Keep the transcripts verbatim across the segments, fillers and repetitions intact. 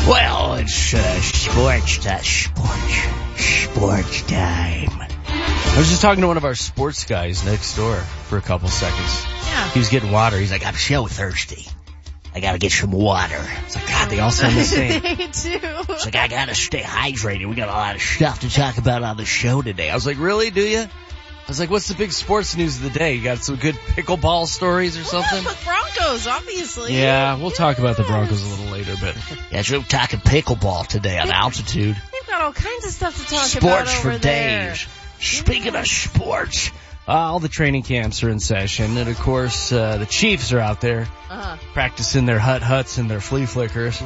Well, it's uh, sports time. Sports. Sports time. I was just talking to one of our sports guys next door for a couple seconds. Yeah. He was getting water. He's like, I'm so thirsty. I gotta get some water. It's like, God, they all sound the same. They do. It's like, I gotta stay hydrated. We got a lot of stuff to talk about on the show today. I was like, really, do you? I was like, what's the big sports news of the day? You got some good pickleball stories or something? Well, Broncos, obviously. Yeah, we'll yes. talk about the Broncos a little later, but yeah, so we're talking pickleball today on Altitude. They've got all kinds of stuff to talk Sports about for over there. days. Speaking of sports, uh, all the training camps are in session, and of course, uh, the Chiefs are out there Uh-huh. practicing their hut huts and their flea flickers.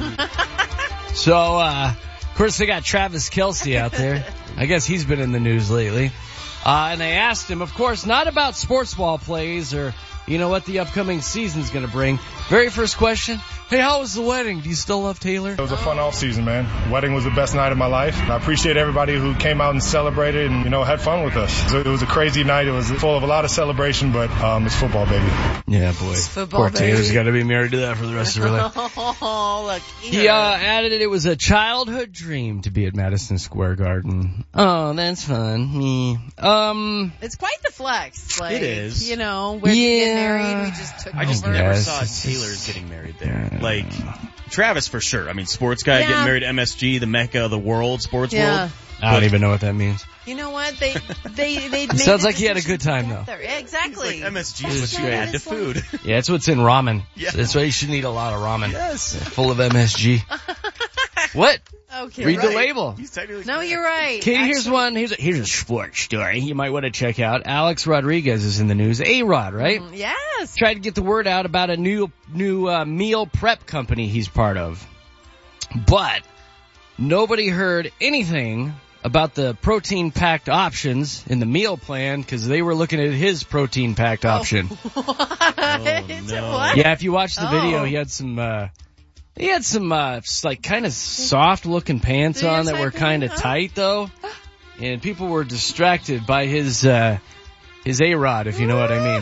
So, uh, of course, they got Travis Kelce out there. I guess he's been in the news lately. Uh, and they asked him, of course, not about sports ball plays or, you know, what the upcoming season's going to bring. Very first question, hey, how was the wedding? Do you still love Taylor? It was a fun off season, man. Wedding was the best night of my life. I appreciate everybody who came out and celebrated and, you know, had fun with us. So it was a crazy night. It was full of a lot of celebration, but um, it's football, baby. Yeah, boy. It's football, Poor baby. Taylor's got to be married to that for the rest of her life. Oh, look. He uh, added it was a childhood dream to be at Madison Square Garden. Oh, that's fun. Me. Um, It's quite the flex. Like, It is. You know, where you get Yeah. married, we just took I just over. never Yes, saw it's Taylor's just- getting married there. Like, Travis for sure. I mean, sports guy Yeah. getting married at M S G, the mecca of the world, sports Yeah. world. I don't even know what that means. You know what? They they they. It sounds like he had a good time, though. Yeah, exactly. Like M S G It is was what you great. add to food. Yeah, it's what's in ramen. Yeah. That's why you should eat a lot of ramen. Yes. Full of M S G. What? Okay. Read the right. label. He's technically No, you're right. Katie, here's Actually- one. Here's a, here's a sports story you might want to check out. Alex Rodriguez is in the news. A-Rod, right? Mm, Yes. Tried to get the word out about a new new uh, meal prep company he's part of. But nobody heard anything about the protein-packed options in the meal plan because they were looking at his protein-packed option. What? no. What? Yeah, if you watch the video, Oh. he had some, uh, he had some, uh, like kind of soft looking pants Did he have on that were tight kind of pants? tight though. And people were distracted by his, uh, his A-Rod, if you know what I mean.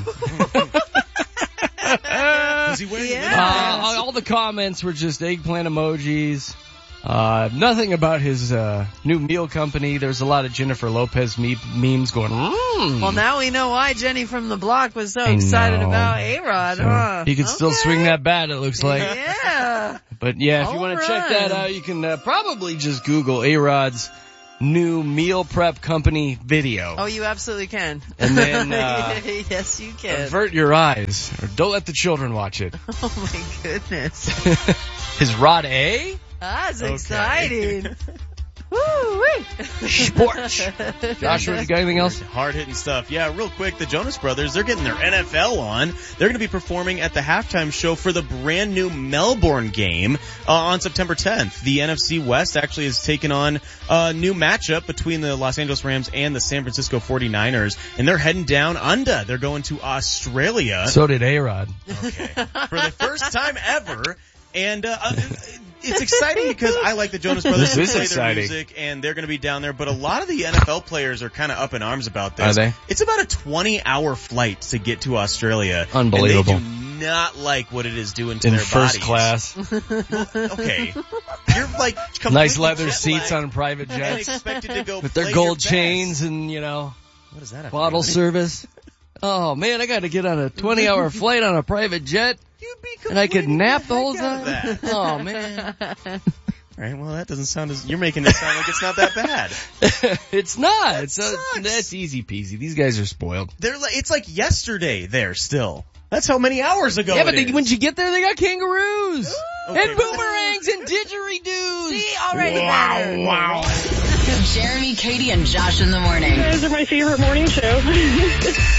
Was he wearing Yeah. Uh, all the comments were just eggplant emojis. Uh, nothing about his, uh, new meal company. There's a lot of Jennifer Lopez me- memes going, mmm. Well, now we know why Jenny from the block was so I excited know. about A-Rod, So, huh? he could still Okay. swing that bat, it looks like. Yeah. But yeah, if you All want to right. check that out, you can uh, probably just Google A-Rod's new meal prep company video. Oh, you absolutely can. And then, uh, yes, you can. Avert your eyes, or don't let the children watch it. Oh my goodness. His Rod A? That's Okay. exciting. Woo-wee. Sports. Joshua, you got anything else? Hard-hitting stuff. Yeah, real quick, the Jonas Brothers, they're getting their N F L on. They're going to be performing at the halftime show for the brand new Melbourne game uh, on September tenth. The N F C West actually has taken on a new matchup between the Los Angeles Rams and the San Francisco forty-niners, and they're heading down under. They're going to Australia So did A-Rod. okay. for the first time ever. And uh, uh, it's exciting because I like the Jonas Brothers. This is They play exciting. their music, and they're going to be down there. But a lot of the N F L players are kind of up in arms about this. Are they? It's about a twenty-hour flight to get to Australia. Unbelievable. And they do not like what it is doing to In their first bodies. class. Okay, you're like completely Nice leather jet seats lagged on private and jets. expected to go With their play gold your best. chains and, you know, What is that? have to bottle do with it? service. Oh man, I got to get on a twenty hour flight on a private jet. You'd be And I could completely nap the whole heck out time. of that. Oh man. All right, well that doesn't sound as you're making it sound like it's not that bad. It's not. It's uh, sucks. that's easy peasy. These guys are spoiled. They're like, it's like yesterday there still. That's how many hours ago Yeah, but it they, is. when you get there, they got kangaroos Okay, and but- boomerangs and didgeridoos. See, already better. Wow. Jeremy, Katie, and Josh in the morning. You guys are my favorite morning show.